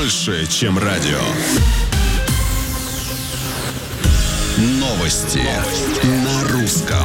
больше, чем радио. Новости на русском.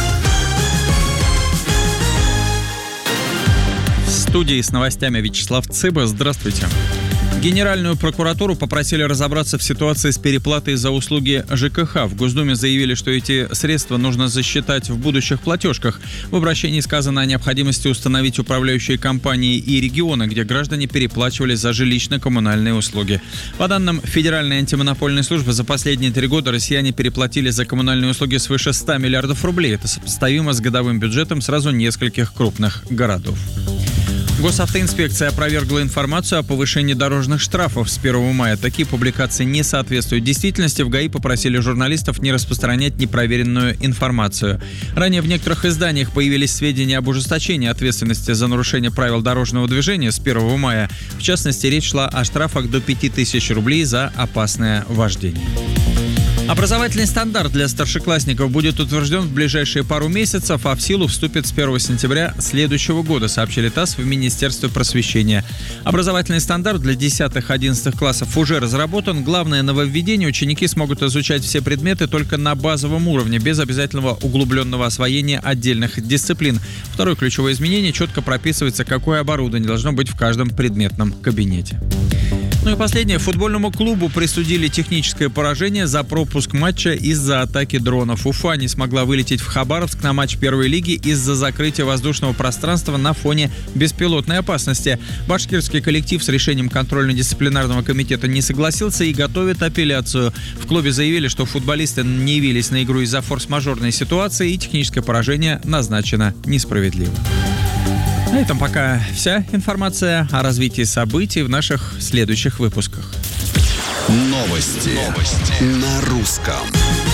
В студии с новостями Вячеслав Цыба. Здравствуйте. Генеральную прокуратуру попросили разобраться в ситуации с переплатой за услуги ЖКХ. В Госдуме заявили, что эти средства нужно засчитать в будущих платежках. В обращении сказано о необходимости установить управляющие компании и регионы, где граждане переплачивали за жилищно-коммунальные услуги. По данным Федеральной антимонопольной службы, за последние 3 года россияне переплатили за коммунальные услуги свыше 100 миллиардов рублей. Это сопоставимо с годовым бюджетом сразу нескольких крупных городов. Госавтоинспекция опровергла информацию о повышении дорожных штрафов с 1 мая. Такие публикации не соответствуют действительности. В ГАИ попросили журналистов не распространять непроверенную информацию. Ранее в некоторых изданиях появились сведения об ужесточении ответственности за нарушение правил дорожного движения с 1 мая. В частности, речь шла о штрафах до 5000 рублей за опасное вождение. Образовательный стандарт для старшеклассников будет утвержден в ближайшие пару месяцев, а в силу вступит с 1 сентября следующего года, сообщили ТАСС в Министерстве просвещения. Образовательный стандарт для 10-11 классов уже разработан. Главное нововведение: ученики смогут изучать все предметы только на базовом уровне, без обязательного углубленного освоения отдельных дисциплин. Второе ключевое изменение: четко прописывается, какое оборудование должно быть в каждом предметном кабинете. Ну и последнее. Футбольному клубу присудили техническое поражение за пропуск матча из-за атаки дронов. Уфа не смогла вылететь в Хабаровск на матч первой лиги из-за закрытия воздушного пространства на фоне беспилотной опасности. Башкирский коллектив с решением контрольно-дисциплинарного комитета не согласился и готовит апелляцию. В клубе заявили, что футболисты не явились на игру из-за форс-мажорной ситуации, и техническое поражение назначено несправедливо. На этом пока вся информация о развитии событий в наших следующих выпусках. Новости на русском.